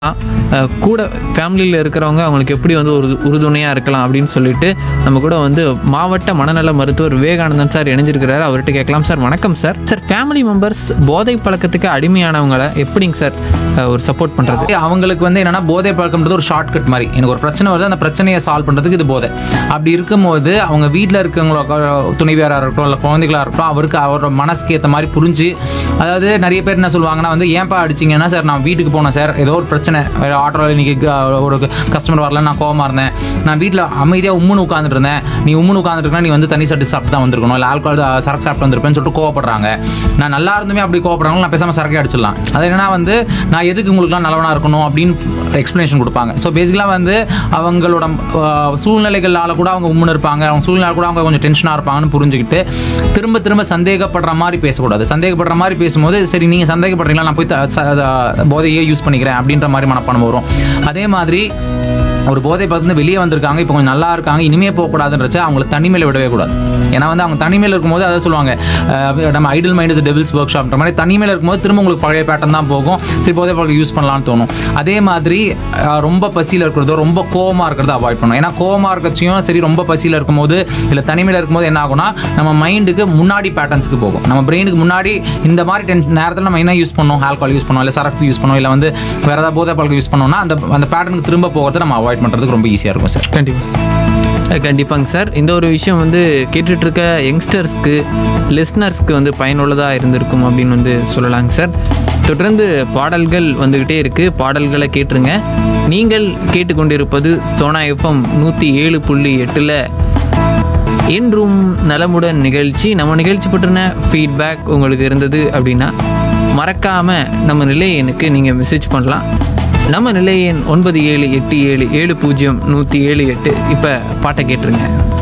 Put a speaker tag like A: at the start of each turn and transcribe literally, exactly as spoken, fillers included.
A: அஹ் கூட ஃபேமிலியில் இருக்கிறவங்க அவங்களுக்கு எப்படி வந்து ஒரு உறுதுணையாக இருக்கலாம் அப்படின்னு சொல்லிட்டு நம்ம கூட வந்து மாவட்ட மனநல மருத்துவர் விவேகானந்தன் சார் இணைஞ்சிருக்கிறாரு. அவர்கிட்ட கேட்கலாம். சார் வணக்கம் சார். சார் ஃபேமிலி மெம்பர்ஸ் போதை பழக்கத்துக்கு அடிமையானவங்களை எப்படிங்க சார் அஹ் ஒரு சப்போர்ட் பண்ணுறது?
B: அவங்களுக்கு வந்து என்னன்னா போதை பழக்கம்ன்றது ஒரு ஷார்ட் கட் மாதிரி. எனக்கு ஒரு பிரச்சனை வருது, அந்த பிரச்சனையை சால்வ் பண்ணுறதுக்கு இது போதை. அப்படி இருக்கும்போது அவங்க வீட்டில் இருக்கவங்களோட துணைவியாராக இருக்கட்டும் இல்லை குழந்தைகளாக இருக்கட்டும், அவருக்கு அவரோட மனசுக்கு ஏற்ற மாதிரி புரிஞ்சு, அதாவது நிறைய பேர் என்ன சொல்லுவாங்கன்னா வந்து ஏன்பா அடிச்சிங்கன்னா, சார் நான் வீட்டுக்கு போனேன் சார், ஏதோ ஒரு பிரச்சனை ஆட்டோவில் இன்னைக்கு ஒரு கஸ்டமர் வரல, நான் கோவமாக இருந்தேன், நான் வீட்டில் அமைதியாக உம்முன்னு உட்காந்துட்டு இருந்தேன், நீ உம்முன்னு உட்காந்துருக்கா, நீ வந்து தண்ணி சாப்பிட்டு சாப்பிட்டு தான் வந்திருக்கணும், இல்லை ஆல்கோல் சரக்கு சாப்பிட்டு வந்திருப்பேன்னு சொல்லிட்டு கோவப்படுறாங்க. நான் நல்லா இருந்துமே அப்படி கோவப்படுறாங்க, நான் பேசாமல் சரக்கே அடிச்சிடலாம். அது என்னன்னா வந்து நான் எதுக்கு உங்களுக்குலாம் நல்லவனாக இருக்கணும் அப்படின்னு எக்ஸ்பிளனேஷன் கொடுப்பாங்க. ஸோ பேசிக்கலாக வந்து அவங்களோட சூழ்நிலைகளால் கூட அவங்க உம்முன்னு இருப்பாங்க, அவங்க சூழ்நிலை கூட அவங்க கொஞ்சம் டென்ஷனாக இருப்பாங்கன்னு புரிஞ்சுக்கிட்டு திரும்ப திரும்ப சந்தேகப்படுற மாதிரி பேசக்கூடாது. சந்தேகப்படுற மாதிரி பேசும்போது சரி நீங்கள் சந்தேகப்படுறீங்களா, நான் போய் போதையே யூஸ் பண்ணிக்கிறேன் அப்படின்ற மாதிரி மனப்பான்மை வரும். அதே மாதிரி ஒரு போதை பார்த்து வெளியே வந்திருக்காங்க, இப்போ கொஞ்சம் நல்லா இருக்காங்க, இனிமே போகக்கூடாதுன்றச்ச அவங்களை தனிமையில் விடவே கூடாது. ஏன்னா வந்து அவங்க தனிமையில் இருக்கும்போது அதை சொல்லுவாங்க, நம்ம idle mind is devil's work ஷாப்ன்ற மாதிரி தனிமையில் இருக்கும்போது திரும்ப உங்களுக்கு பழைய பேட்டர்ன் தான் போகும். சரி போதை பழக்கம் யூஸ் பண்ணலான்னு தோணும். அதே மாதிரி ரொம்ப பசியில் இருக்கிறதோ ரொம்ப கோவமாக இருக்கிறத அவாய்ட் பண்ணணும். ஏன்னா கோவமாக இருக்கச்சியும் சரி ரொம்ப பசியில் இருக்கும்போது இல்லை தனிமையில் இருக்கும்போது என்ன ஆகும்னா நம்ம மைண்டுக்கு முன்னாடி பேட்டர்ன்ஸ்க்கு போகும். நம்ம பிரெயினுக்கு முன்னாடி இந்த மாதிரி டென் நேரத்தில் நம்ம என்ன யூஸ் பண்ணோம், ஆல்கோல் யூஸ் பண்ணோம், இல்லை சரக்கு யூஸ் பண்ணோம், இல்லை வந்து வேறு ஏதாவது போதை பழக்கம் யூஸ் பண்ணோம்னா அந்த அந்த பேட்டர்னுக்கு திரும்ப போகிறத நம்ம அவாய்ட் பண்ணுறதுக்கு ரொம்ப ஈஸியாக இருக்கும் சார்.
A: கண்டிப்பாக கண்டிப்பாங்க சார். இந்த ஒரு விஷயம் வந்து கேட்டுட்ருக்க யங்ஸ்டர்ஸ்க்கு லிஸ்னர்ஸ்க்கு வந்து பயனுள்ளதாக இருந்திருக்கும் அப்படின்னு வந்து சொல்லலாங்க சார். தொடர்ந்து பாடல்கள் வந்துக்கிட்டே இருக்குது, பாடல்களை கேட்டுருங்க. நீங்கள் கேட்டுக்கொண்டிருப்பது சோனா எஃப்எம் நூற்றி ஏழு புள்ளி எட்டில் என்றும் நலமுடன் நிகழ்ச்சி. நம்ம நிகழ்ச்சி பற்றின ஃபீட்பேக் உங்களுக்கு இருந்தது அப்படின்னா மறக்காமல் நம்ம நிலையனுக்கு நீங்கள் மெசேஜ் பண்ணலாம். நம்ம நிலையன் ஒன்பது ஏழு எட்டு ஏழு ஏழு பூஜ்ஜியம் நூற்றி ஏழு எட்டு. இப்போ பாட்டை கேட்டுருங்க.